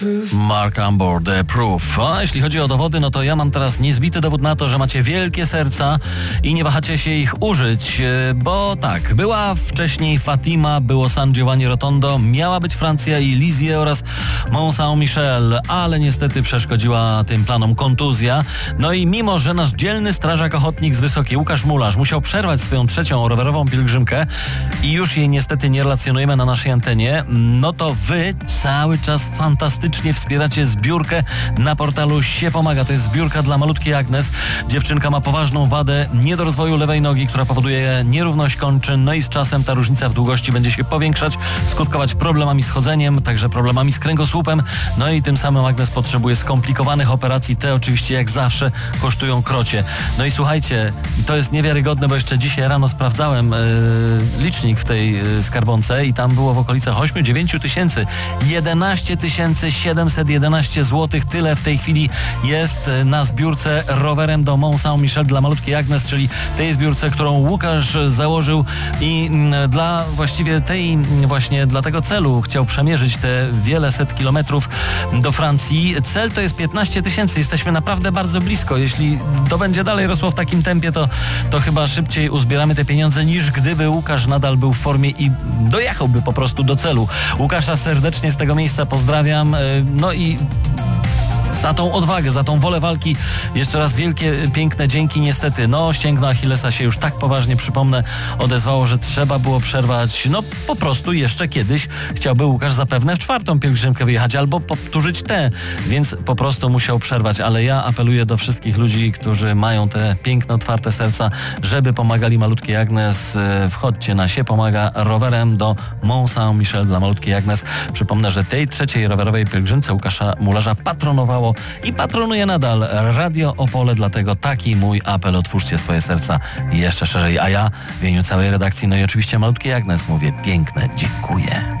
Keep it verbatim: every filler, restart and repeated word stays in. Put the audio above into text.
Mark Ambor, The Proof. A jeśli chodzi o dowody, no to ja mam teraz niezbity dowód na to, że macie wielkie serca i nie wahacie się ich użyć, bo tak, była wcześniej Fatima, było San Giovanni Rotondo, miała być Francja i Lisieux oraz Mont Saint-Michel, ale niestety przeszkodziła tym planom kontuzja. No i mimo, że nasz dzielny strażak ochotnik z Wysokiej, Łukasz Mularz, musiał przerwać swoją trzecią rowerową pielgrzymkę i już jej niestety nie relacjonujemy na naszej antenie, no to wy cały czas fantastycznie wspieracie zbiórkę na portalu Sie Pomaga. To jest zbiórka dla malutkiej Agnes. Dziewczynka ma poważną wadę niedorozwoju lewej nogi, która powoduje nierówność kończyn, no i z czasem ta różnica w długości będzie się powiększać, skutkować problemami z chodzeniem, także problemami z kręgosłupem, no i tym samym Agnes potrzebuje skomplikowanych operacji. Te oczywiście jak zawsze kosztują krocie. No i słuchajcie, to jest niewiarygodne, bo jeszcze dzisiaj rano sprawdzałem yy, licznik w tej yy, skarbonce i tam było w okolicach osiem dziewięć tysięcy. jedenaście tysięcy siedemset jedenaście złotych. Tyle w tej chwili jest na zbiórce rowerem do Mont Saint-Michel dla malutkiej Agnes, czyli tej zbiórce, którą Łukasz założył i dla właściwie tej właśnie dla tego celu chciał przemierzyć te wiele set kilometrów do Francji. Cel to jest piętnaście tysięcy. Jesteśmy naprawdę bardzo blisko. Jeśli to będzie dalej rosło w takim tempie, to, to chyba szybciej uzbieramy te pieniądze, niż gdyby Łukasz nadal był w formie i dojechałby po prostu do celu. Łukasza serdecznie z tego miejsca pozdrawiam. No i za tą odwagę, za tą wolę walki jeszcze raz wielkie, piękne dzięki. Niestety, no ścięgno Achillesa się już tak poważnie, przypomnę, odezwało, że trzeba było przerwać. No po prostu jeszcze kiedyś chciałby Łukasz zapewne w czwartą pielgrzymkę wyjechać albo powtórzyć tę, więc po prostu musiał przerwać. Ale ja apeluję do wszystkich ludzi, którzy mają te piękne, otwarte serca, żeby pomagali malutkiej Agnes. Wchodźcie na Sie Pomaga rowerem do Mont Saint-Michel dla malutkiej Agnes. Przypomnę, że tej trzeciej rowerowej pielgrzymce Łukasza Mularza patronowało i patronuje nadal Radio Opole, dlatego taki mój apel: otwórzcie swoje serca jeszcze szerzej. A ja w imieniu całej redakcji, no i oczywiście malutkiej Agnes mówię piękne dziękuję.